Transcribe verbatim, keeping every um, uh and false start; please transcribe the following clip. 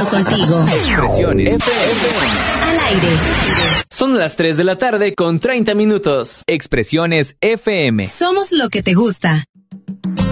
conectando contigo. Expresiones F M. Al aire. Son las tres de la tarde con treinta minutos. Expresiones F M. Somos lo que te gusta.